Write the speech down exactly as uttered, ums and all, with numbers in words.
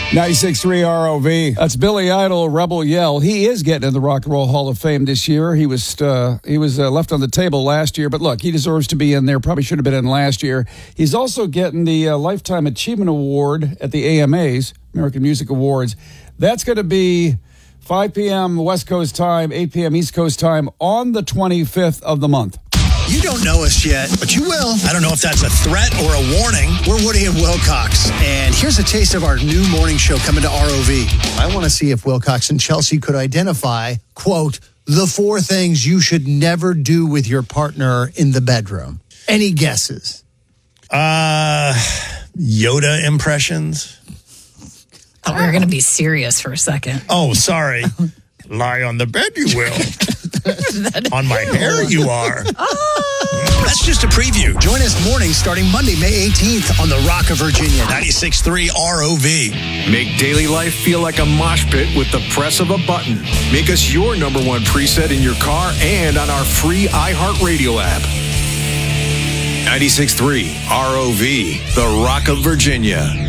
ninety-six point three R O V. That's Billy Idol, Rebel Yell. He is getting in the Rock and Roll Hall of Fame this year. He was uh, he was uh, left on the table last year, but look, he deserves to be in there. Probably should have been in last year. He's also getting the uh, Lifetime Achievement Award at the A M As, American Music Awards. That's going to be five p.m. West Coast time, eight p.m. East Coast time on the twenty-fifth of the month. You don't know us yet, but you will. I don't know if that's a threat or a warning. We're Woody and Wilcox, and here's a taste of our new morning show coming to R O V. I want to see if Wilcox and Chelsea could identify, quote, the four things you should never do with your partner in the bedroom. Any guesses? Uh, Yoda impressions. Oh, we're going to be serious for a second. Oh, sorry. Lie on the bed, you will. On my hair, you are. Oh. That's just a preview. Join us morning starting Monday, May eighteenth on the Rock of Virginia. ninety-six point three R O V. Make daily life feel like a mosh pit with the press of a button. Make us your number one preset in your car and on our free iHeartRadio app. ninety-six point three R O V, the Rock of Virginia.